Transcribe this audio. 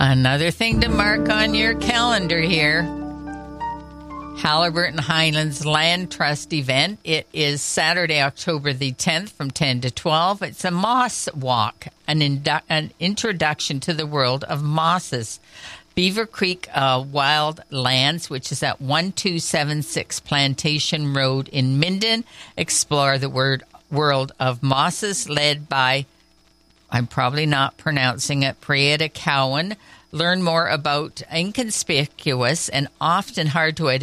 Another thing to mark on your calendar here. Halliburton Highlands Land Trust event. It is Saturday, October the 10th from 10 to 12. It's a moss walk, an introduction to the world of mosses. Beaver Creek Wild Lands, which is at 1276 Plantation Road in Minden. Explore the world of mosses, led by, I'm probably not pronouncing it, Prieta Cowan. Learn more about inconspicuous and often hard to identify